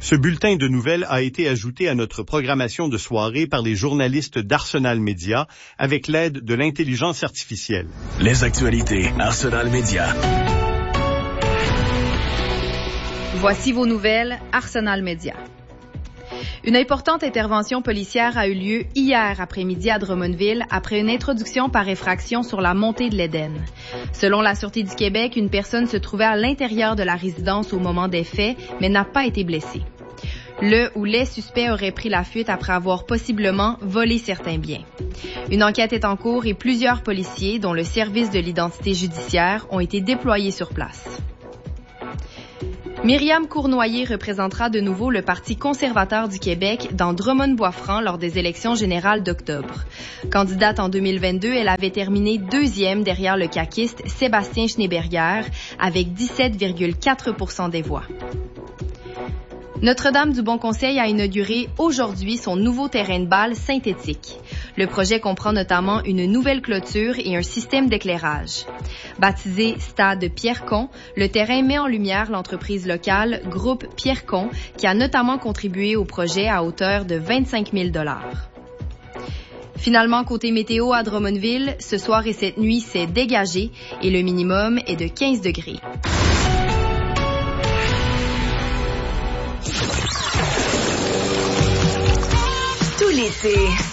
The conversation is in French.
Ce bulletin de nouvelles a été ajouté à notre programmation de soirée par les journalistes d'Arsenal Média avec l'aide de l'intelligence artificielle. Les actualités Arsenal Média. Voici vos nouvelles Arsenal Média. Une importante intervention policière a eu lieu hier après-midi à Drummondville après une introduction par effraction sur la montée de l'Éden. Selon la Sûreté du Québec, une personne se trouvait à l'intérieur de la résidence au moment des faits, mais n'a pas été blessée. Le ou les suspects auraient pris la fuite après avoir possiblement volé certains biens. Une enquête est en cours et plusieurs policiers, dont le service de l'identité judiciaire, ont été déployés sur place. Myriam Cournoyer représentera de nouveau le Parti conservateur du Québec dans Drummond-Bois-Franc lors des élections générales d'octobre. Candidate en 2022, elle avait terminé deuxième derrière le caquiste Sébastien Schneeberger avec 17,4% des voix. Notre-Dame du Bon Conseil a inauguré aujourd'hui son nouveau terrain de balle synthétique. Le projet comprend notamment une nouvelle clôture et un système d'éclairage. Baptisé Stade Pierrecon, le terrain met en lumière l'entreprise locale Groupe Pierrecon qui a notamment contribué au projet à hauteur de 25 000 $. Finalement, côté météo à Drummondville, ce soir et cette nuit, c'est dégagé et le minimum est de 15 degrés. Tout l'été,